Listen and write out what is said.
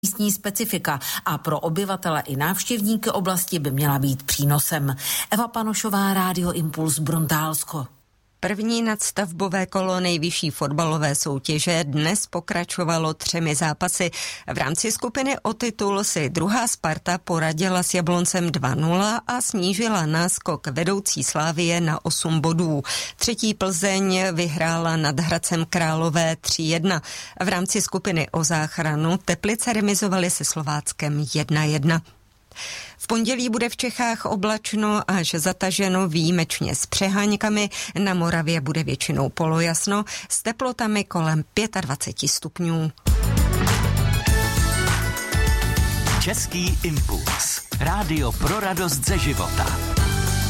místní specifika a pro obyvatele i návštěvníky oblasti by měla být přínosem. Eva Panošová, Rádio Impuls, Bruntálsko. První nadstavbové kolo nejvyšší fotbalové soutěže dnes pokračovalo 3 zápasy. V rámci skupiny o titul si druhá Sparta poradila s Jabloncem 2-0 a snížila náskok vedoucí Slavie na 8 bodů. Třetí Plzeň vyhrála nad Hradcem Králové 3-1. V rámci skupiny o záchranu Teplice remizovaly se Slováckem 1-1. V pondělí bude v Čechách oblačno až zataženo, výjimečně s přeháňkami. Na Moravě bude většinou polojasno s teplotami kolem 25 stupňů. Český impuls. Rádio pro radost ze života.